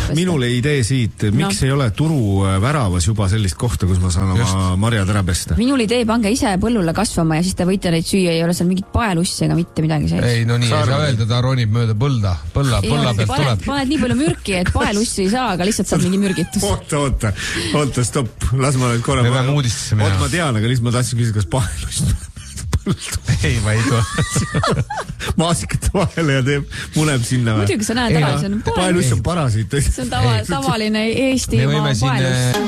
minule idee siit, miks ei ole turu väravas juba sellist kohta, kus ma saan oma marjad ära pesta? Minul idee, pange ise põllule kasvama ja siis te võite neid süüa, ei ole seal mingit paelussi ega mitte midagi sees. Ei, no nii ei saa öelda, ta ronib mööda põlla pealt tuleb. Paned nii palju mürki, et paelussi ei saa, aga lihtsalt saab mingi mürgitus. Oota, stopp, las ma nüüd korra. Me peame uudistesse minna. Ma tean, aga lihtsalt ma tahtsin küsida, kas paelussi ei, ma ei tule. Maasikate vahele ja muneb sinna. Muidugi sa näed ära, see on paeluss on parasiit. See on tavaline Eestimaa paeluss.